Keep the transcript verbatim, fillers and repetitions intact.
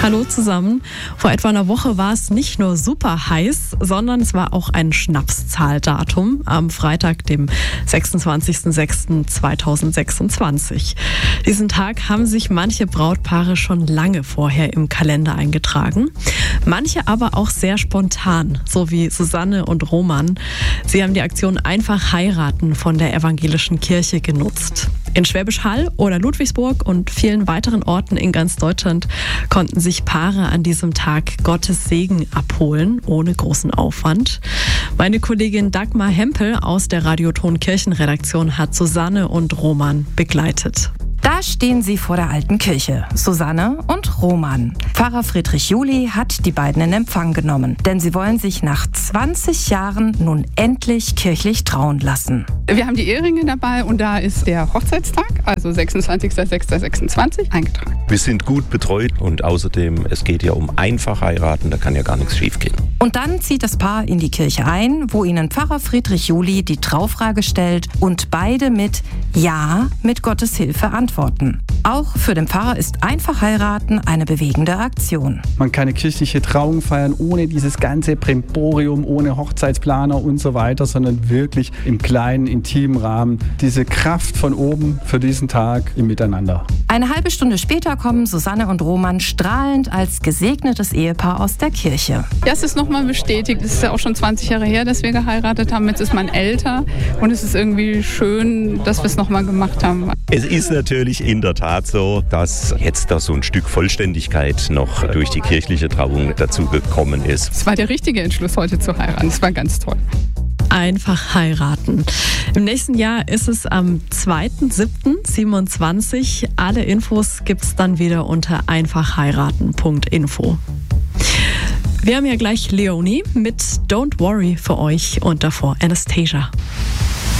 Hallo zusammen. Vor etwa einer Woche war es nicht nur super heiß, sondern es war auch ein Schnapszahldatum am Freitag, dem sechsundzwanzigsten sechsten zweitausendsechsundzwanzig. Diesen Tag haben sich manche Brautpaare schon lange vorher im Kalender eingetragen. Manche aber auch sehr spontan, so wie Susanne und Roman. Sie haben die Aktion Einfach heiraten von der evangelischen Kirche genutzt. In Schwäbisch Hall oder Ludwigsburg und vielen weiteren Orten in ganz Deutschland konnten sich Paare an diesem Tag Gottes Segen abholen, ohne großen Aufwand. Meine Kollegin Dagmar Hempel aus der Radioton Kirchenredaktion hat Susanne und Roman begleitet. Da stehen sie vor der alten Kirche, Susanne und Roman. Pfarrer Friedrich Juli hat die beiden in Empfang genommen, denn sie wollen sich nach zwanzig Jahren nun endlich kirchlich trauen lassen. Wir haben die Eheringe dabei und da ist der Hochzeitstag, also sechsundzwanzigster sechster sechsundzwanzig, eingetragen. Wir sind gut betreut und außerdem, es geht ja um einfach heiraten, da kann ja gar nichts schiefgehen. Und dann zieht das Paar in die Kirche ein, wo ihnen Pfarrer Friedrich Juli die Traufrage stellt und beide mit Ja mit Gottes Hilfe antworten. Auch für den Pfarrer ist einfach heiraten eine bewegende Aktion. Man kann eine kirchliche Trauung feiern ohne dieses ganze Brimborium, ohne Hochzeitsplaner und so weiter, sondern wirklich im kleinen, intimen Rahmen. Diese Kraft von oben für diesen Tag im Miteinander. Eine halbe Stunde später kommen Susanne und Roman strahlend als gesegnetes Ehepaar aus der Kirche. Ja, es ist nochmal bestätigt. Es ist ja auch schon zwanzig Jahre her, dass wir geheiratet haben. Jetzt ist man älter und es ist irgendwie schön, dass wir es nochmal gemacht haben. Es ist natürlich in der Tat so, dass jetzt da so ein Stück Vollständigkeit noch durch die kirchliche Trauung dazu gekommen ist. Es war der richtige Entschluss, heute zu heiraten. Es war ganz toll. Einfach heiraten. Im nächsten Jahr ist es am zweiten siebten siebenundzwanzig. Alle Infos gibt's dann wieder unter einfach heiraten punkt info. Wir haben ja gleich Leonie mit Don't Worry für euch und davor Anastasia.